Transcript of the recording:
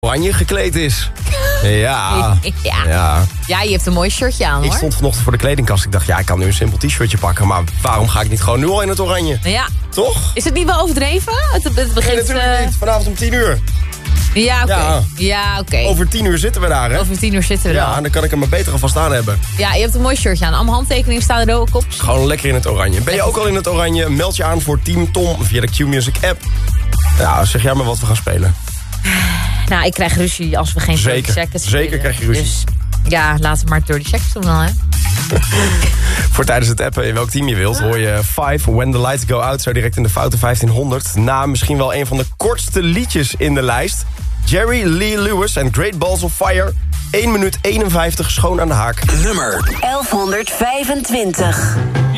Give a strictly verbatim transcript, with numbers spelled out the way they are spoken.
oranje gekleed is. Ja. ja. ja. Ja, je hebt een mooi shirtje aan, hoor. Ik stond vanochtend voor de kledingkast. Ik dacht, ja, ik kan nu een simpel t-shirtje pakken. Maar waarom ga ik niet gewoon nu al in het oranje? Ja. Toch? Is het niet wel overdreven? Het, het begint... Nee, natuurlijk uh... niet. Vanavond om tien uur. Ja, oké. Ja, ja oké. Over tien uur zitten we daar, hè? Over tien uur zitten we ja, daar. en dan kan ik hem maar beter alvast aan hebben. Ja, je hebt een mooi shirtje aan. Allemaal handtekeningen staan er ook op. Gewoon lekker in het oranje. Ben je ook al in het oranje? Meld je aan voor Team Tom via de Q-Music app. Ja, zeg jij maar wat we gaan spelen. Nou, ik krijg ruzie als we geen Zeker. Dirty Seconds Zeker spelen. krijg je ruzie. Dus ja, laten we maar Dirty Seconds doen dan, hè. Voor tijdens het appen in welk team je wilt... hoor je Five, When the Lights Go Out... zo direct in de foute vijftienhonderd. Na misschien wel een van de kortste liedjes in de lijst. Jerry Lee Lewis en Great Balls of Fire. één minuut eenenvijftig, schoon aan de haak. Nummer elf vijfentwintig.